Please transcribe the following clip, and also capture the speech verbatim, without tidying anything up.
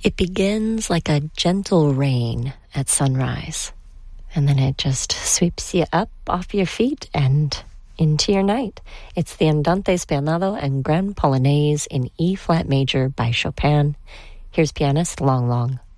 It begins like a gentle rain at sunrise, and then it just sweeps you up off your feet and into your night. It's the Andante Spianato and Grand Polonaise in E-flat major by Chopin. Here's pianist Long Long.